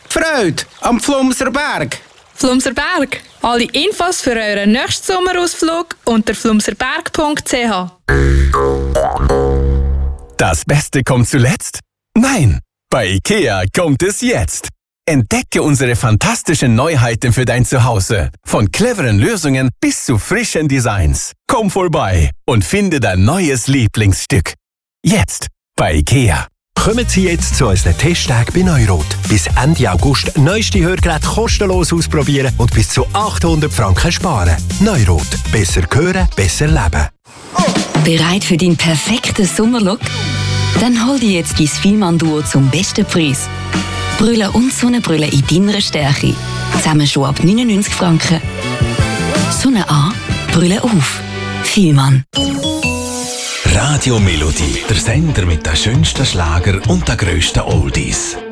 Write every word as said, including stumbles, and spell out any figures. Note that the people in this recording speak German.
Freude am Flumser Berg. Flumser Berg. Alle Infos für euren nächsten Sommerausflug unter flumserberg punkt c h. Das Beste kommt zuletzt? Nein, bei IKEA kommt es jetzt. Entdecke unsere fantastischen Neuheiten für dein Zuhause. Von cleveren Lösungen bis zu frischen Designs. Komm vorbei und finde dein neues Lieblingsstück. Jetzt bei IKEA. Kommen Sie jetzt zu unseren Testtagen bei Neurot. Bis Ende August neueste Hörgeräte kostenlos ausprobieren und bis zu achthundert Franken sparen. Neurot. Besser hören, besser leben. Bereit für deinen perfekten Sommerlook? Dann hol dir jetzt dein Fielmann-Duo zum besten Preis. Brille und Sonnenbrille in deiner Stärke. Zusammen schon ab neunundneunzig Franken. Sonne an, Brille auf. Fielmann. Radio Melodie, der Sender mit den schönsten Schlager und den grössten Oldies.